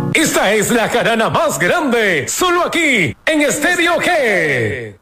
Esta es la jarana más grande, solo aquí, en Estéreo G.